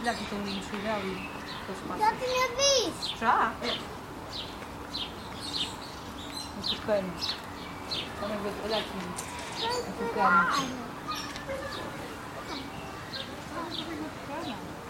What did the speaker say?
Olha aqui tão lindo, olha ali. Já tinha visto. Já? É. Um tucano. Olha aqui. Um tucano.